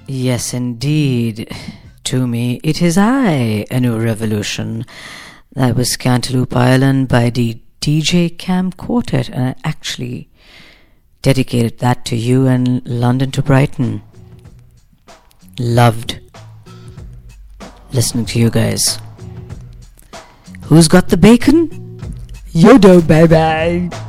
Yes, indeed. To me, it is I, a new revolution. That was Cantaloupe Island by the DJ Cam Quartet, and I actually dedicated that to you and London to Brighton. Loved listening to you guys. Who's got the bacon? You do, baby.